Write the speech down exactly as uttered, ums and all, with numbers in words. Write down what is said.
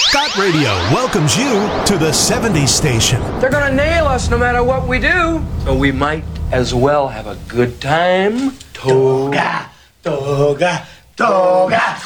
Scott Radio welcomes you to the seventies station. They're gonna nail us no matter what we do. So we might as well have a good time. Toga, toga, toga.